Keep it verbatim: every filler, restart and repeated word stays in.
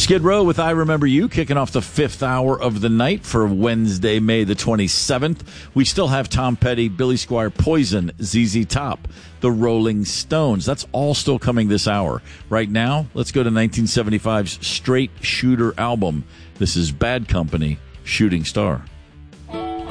Skid Row with I Remember You, kicking off the fifth hour of the night for Wednesday, May the twenty-seventh. We still have Tom Petty, Billy Squier, Poison, Z Z Top, The Rolling Stones. That's all still coming this hour. Right now, let's go to nineteen seventy-five's Straight Shooter album. This is Bad Company, Shooting Star.